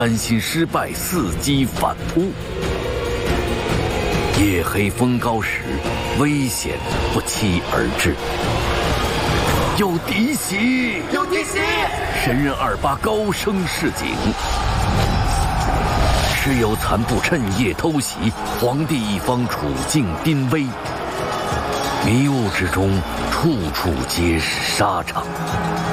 担心失败，伺机反扑。夜黑风高时，危险不期而至。有敌袭！ 有敌袭！ 神人28高声示警。时有残部趁夜偷袭，皇帝一方处境濒危。迷雾之中，处处皆是沙场。